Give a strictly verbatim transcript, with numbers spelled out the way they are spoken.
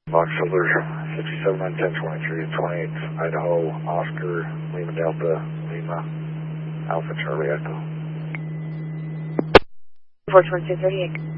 Box Shoulders, sixty-seven nine ten twenty-three, twenty-eight, Idaho, Oscar, Lima Delta, Lima, Alpha Charlie Echo. four twenty-two thirty-eight.